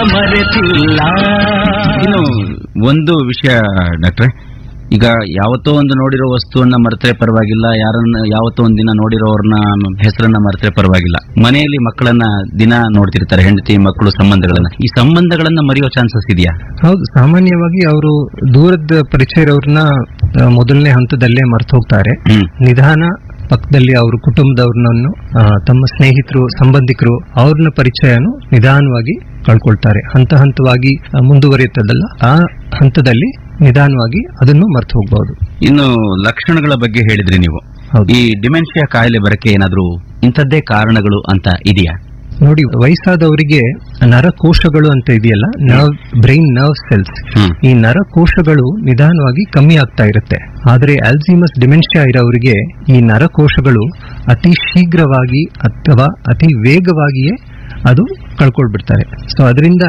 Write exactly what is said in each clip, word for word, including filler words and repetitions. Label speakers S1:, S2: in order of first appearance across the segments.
S1: ಮರೆತಿಲ್ಲ.
S2: ಇನ್ನು ಒಂದು ವಿಷಯ ಡಾಕ್ಟ್ರೆ, ಈಗ ಯಾವತ್ತೋ ಒಂದು ನೋಡಿರೋ ವಸ್ತುವನ್ನ ಮರೆತರೆ ಪರವಾಗಿಲ್ಲ, ಯಾರನ್ನ ಯಾವತ್ತೋ ಒಂದ್ ದಿನ ನೋಡಿರೋರ್ನ ಹೆಸರನ್ನ ಮರೆತರೆ ಪರವಾಗಿಲ್ಲ. ಮನೆಯಲ್ಲಿ ಮಕ್ಕಳನ್ನ ದಿನ ನೋಡ್ತಿರ್ತಾರೆ, ಹೆಂಡತಿ ಮಕ್ಕಳು ಸಂಬಂಧಗಳನ್ನ. ಈ ಸಂಬಂಧಗಳನ್ನ ಮರೆಯೋ ಚಾನ್ಸಸ್ ಇದೆಯಾ?
S3: ಹೌದು, ಸಾಮಾನ್ಯವಾಗಿ ಅವರು ದೂರದ ಪರಿಚಯ ಇರೋರ್ನ ಮೊದಲನೇ ಹಂತದಲ್ಲೇ ಮರೆತು ಹೋಗ್ತಾರೆ. ನಿಧಾನ ಪಕ್ಕದಲ್ಲಿ ಅವ್ರ ಕುಟುಂಬದವ್ರನ್ನು, ತಮ್ಮ ಸ್ನೇಹಿತರು, ಸಂಬಂಧಿಕರು, ಅವ್ರನ್ನ ಪರಿಚಯನು ನಿಧಾನವಾಗಿ ಕಳ್ಕೊಳ್ತಾರೆ. ಹಂತ ಹಂತವಾಗಿ ಮುಂದುವರಿಯುತ್ತದಲ್ಲ, ಆ ಹಂತದಲ್ಲಿ ನಿಧಾನವಾಗಿ ಅದನ್ನು ಮರೆತು ಹೋಗಬಹುದು.
S2: ಇನ್ನು ಲಕ್ಷಣಗಳ ಬಗ್ಗೆ ಹೇಳಿದ್ರಿ ನೀವು. ಈ ಡಿಮೆನ್ಷಿಯಾ ಕಾಯಿಲೆ ಬರಕ್ಕೆ ಏನಾದ್ರೂ ಇಂಥದ್ದೇ ಕಾರಣಗಳು ಅಂತ ಇದೆಯಾ?
S3: ನೋಡಿ, ವಯಸ್ಸಾದವರಿಗೆ ನರಕೋಶಗಳು ಅಂತ ಇದೆಯಲ್ಲ, ನರ್ವ್ ಬ್ರೈನ್ ನರ್ವ್ ಸೆಲ್ಸ್, ಈ ನರಕೋಶಗಳು ನಿಧಾನವಾಗಿ ಕಮ್ಮಿ ಆಗ್ತಾ ಇರುತ್ತೆ. ಆದರೆ ಆಲ್ಝೀಮಸ್ ಡಿಮೆನ್ಷಿಯಾ ಇರೋರಿಗೆ ಈ ನರಕೋಶಗಳು ಅತಿ ಶೀಘ್ರವಾಗಿ ಅಥವಾ ಅತಿ ವೇಗವಾಗಿಯೇ ಅದು ಕಳ್ಕೊಳ್ಬಿಡ್ತಾರೆ. ಸೊ ಅದರಿಂದ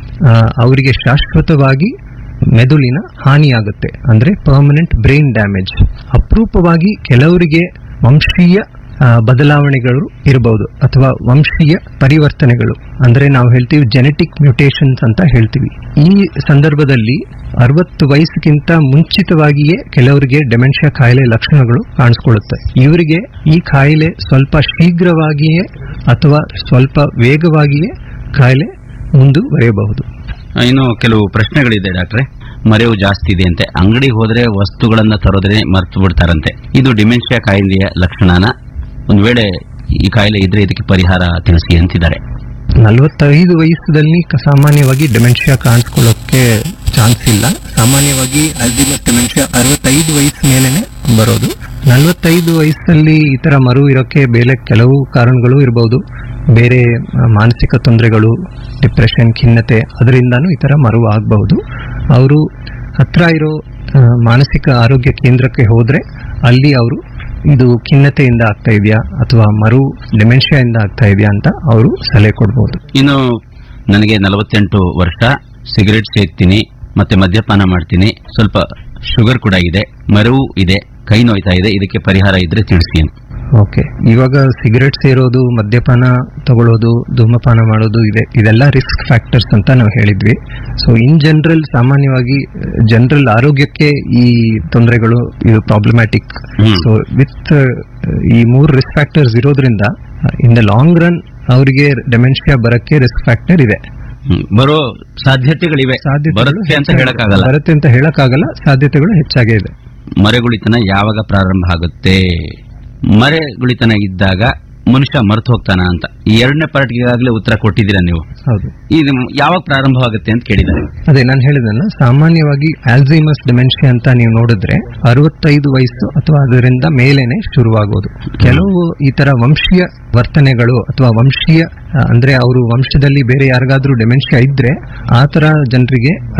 S3: ಅವರಿಗೆ ಶಾಶ್ವತವಾಗಿ ಮೆದುಳಿನ ಹಾನಿಯಾಗುತ್ತೆ, ಅಂದ್ರೆ ಪರ್ಮನೆಂಟ್ ಬ್ರೈನ್ ಡ್ಯಾಮೇಜ್. ಅಪರೂಪವಾಗಿ ಕೆಲವರಿಗೆ ವಂಶೀಯ ಬದಲಾವಣೆಗಳು ಇರಬಹುದು ಅಥವಾ ವಂಶೀಯ ಪರಿವರ್ತನೆಗಳು, ಅಂದ್ರೆ ನಾವು ಹೇಳ್ತೀವಿ ಜೆನೆಟಿಕ್ ಮ್ಯೂಟೇಷನ್ಸ್ ಅಂತ ಹೇಳ್ತೀವಿ. ಈ ಸಂದರ್ಭದಲ್ಲಿ ಅರವತ್ತು ವಯಸ್ಸಿಗಿಂತ ಮುಂಚಿತವಾಗಿಯೇ ಕೆಲವರಿಗೆ ಡೆಮೆನ್ಷಿಯಾ ಕಾಯಿಲೆ ಲಕ್ಷಣಗಳು ಕಾಣಿಸ್ಕೊಳ್ಳುತ್ತೆ. ಇವರಿಗೆ ಈ ಕಾಯಿಲೆ ಸ್ವಲ್ಪ ಶೀಘ್ರವಾಗಿಯೇ ಅಥವಾ ಸ್ವಲ್ಪ ವೇಗವಾಗಿಯೇ ಕಾಯಿಲೆ ಮುಂದುವರಿಯಬಹುದು.
S2: ಇನ್ನು ಕೆಲವು ಪ್ರಶ್ನೆಗಳಿದೆ ಡಾಕ್ಟ್ರೆ. ಮರೆವು ಜಾಸ್ತಿ ಇದೆ ಅಂತೆ, ಅಂಗಡಿಗೆ ಹೋದ್ರೆ ವಸ್ತುಗಳನ್ನ ತರೋದ್ರೆ ಮರ್ತು ಬಿಡ್ತಾರಂತೆ. ಇದು ಡಿಮೆನ್ಷಿಯಾ ಕಾಯಿಲೆಯ ಲಕ್ಷಣನ? ಒಂದ್ ವೇಳೆ ಈ ಕಾಯಿಲೆ ಇದ್ರೆ ಇದಕ್ಕೆ ಪರಿಹಾರ ತಿಳಿಸಿ ಅಂತಿದ್ದಾರೆ.
S3: ನಲವತ್ತೈದು ವಯಸ್ಸಲ್ಲಿ ಸಾಮಾನ್ಯವಾಗಿ ಡೆಮೆನ್ಷಿಯಾ ಕಾಣಿಸ್ಕೊಳ್ಳೋಕೆ ಚಾನ್ಸ್ ಇಲ್ಲ. ಸಾಮಾನ್ಯವಾಗಿ ಆಲ್ಝೀಮಸ್ ಡೆಮೆನ್ಷಿಯಾ ಅರವತ್ತೈದು ವಯಸ್ಸು ಮೇಲೆನೆ ಬರೋದು. ನಲವತ್ತೈದು ವಯಸ್ಸಲ್ಲಿ ಈ ತರ ಮರು ಇರೋಕೆ ಬೇರೆ ಕೆಲವು ಕಾರಣಗಳು ಇರಬಹುದು. ಬೇರೆ ಮಾನಸಿಕ ತೊಂದರೆಗಳು, ಡಿಪ್ರೆಷನ್, ಖಿನ್ನತೆ, ಅದರಿಂದಾನು ಈ ತರ ಮರು ಆಗಬಹುದು. ಅವರು ಹತ್ರ ಇರೋ ಮಾನಸಿಕ ಆರೋಗ್ಯ ಕೇಂದ್ರಕ್ಕೆ ಹೋದ್ರೆ ಅಲ್ಲಿ ಅವರು ಇದು ಖಿನ್ನತೆಯಿಂದ ಆಗ್ತಾ ಇದೆಯಾ ಅಥವಾ ಮರು ಡೆಮೆನ್ಷಿಯಾ ಇಂದ ಆಗ್ತಾ ಇದೆಯಾ ಅಂತ ಅವರು ಸಲಹೆ ಕೊಡಬಹುದು.
S2: ಇನ್ನು ನನಗೆ ನಲವತ್ತೆಂಟು ವರ್ಷ, ಸಿಗರೇಟ್ ಸೇರ್ತೀನಿ, ಮತ್ತೆ ಮದ್ಯಪಾನ ಮಾಡ್ತೀನಿ, ಸ್ವಲ್ಪ ಶುಗರ್ ಕೂಡ ಇದೆ, ಮರವು ಇದೆ, ಕೈ ನೋಯ್ತಾ ಇದೆ, ಇದಕ್ಕೆ ಪರಿಹಾರ ಇದ್ರೆ ತಿಳಿಸಿ.
S3: ಓಕೆ, ಇವಾಗ ಸಿಗರೇಟ್ ಸೇರೋದು, ಮದ್ಯಪಾನ ತಗೊಳ್ಳೋದು, ಧೂಮಪಾನ ಮಾಡೋದು ಇದೆ, ಇದೆಲ್ಲ ರಿಸ್ಕ್ ಫ್ಯಾಕ್ಟರ್ಸ್ ಅಂತ ನಾವು ಹೇಳಿದ್ವಿ. ಸೊ ಇನ್ ಜನರಲ್ ಸಾಮಾನ್ಯವಾಗಿ ಜನರಲ್ ಆರೋಗ್ಯಕ್ಕೆ ಈ ತೊಂದರೆಗಳು ಇದು ಪ್ರಾಬ್ಲಮ್ಯಾಟಿಕ್. ಸೊ ವಿತ್ ಈ ಮೂರು ರಿಸ್ಕ್ ಫ್ಯಾಕ್ಟರ್ಸ್ ಇರೋದ್ರಿಂದ ಇನ್ ದ ಲಾಂಗ್ ರನ್ ಅವರಿಗೆ ಡೆಮೆನ್ಷಿಯಾ ಬರಕ್ಕೆ ರಿಸ್ಕ್ ಫ್ಯಾಕ್ಟರ್ ಇದೆ.
S2: ಬರೋ ಸಾಧ್ಯತೆಗಳಿವೆ, ಬರುತ್ತೆ ಅಂತ ಹೇಳಕ್ಕಾಗಲ್ಲ.
S3: ಬರುತ್ತೆ ಅಂತ ಹೇಳಕ್ಕಾಗಲ್ಲ, ಸಾಧ್ಯತೆಗಳು ಹೆಚ್ಚಾಗೇ ಇದೆ.
S2: ಮರೆಗುಳಿತನ ಯಾವಾಗ ಪ್ರಾರಂಭ ಆಗುತ್ತೆ? ಮರೆಗುಳಿತನ ಇದ್ದಾಗ ಮನುಷ್ಯ ಮರೆತು ಹೋಗ್ತಾನ ಅಂತ ಈ ಎರಡನೇ ಪಾರ್ಟ್ಗಾಗಲೇ ಉತ್ತರ ಕೊಟ್ಟಿದ್ದೀರಾ ನೀವು.
S3: ಹೌದು,
S2: ಇದು ಯಾವಾಗ ಪ್ರಾರಂಭವಾಗುತ್ತೆ ಅಂತ ಕೇಳಿದ್ದಾರೆ.
S3: ಅದೇ ನಾನು ಹೇಳಿದಲ್ಲ, ಸಾಮಾನ್ಯವಾಗಿ ಆಲ್ಝೀಮಸ್ ಡೆಮೆನ್ಷಿಯಾ ಅಂತ ನೀವು ನೋಡಿದ್ರೆ ಅರವತ್ತೈದು ವಯಸ್ಸು ಅಥವಾ ಅದರಿಂದ ಮೇಲೇನೆ ಶುರುವಾಗೋದು. ಕೆಲವು ಈ ತರ ವಂಶೀಯ ವರ್ತನೆಗಳು ಅಥವಾ ವಂಶೀಯ ಅಂದ್ರೆ ಅವರು ವಂಶದಲ್ಲಿ ಬೇರೆ ಯಾರಿಗಾದ್ರೂ ಡೆಮೆನ್ಷಿಯಾ ಇದ್ರೆ ಆ ತರ ಜನರಿಗೆ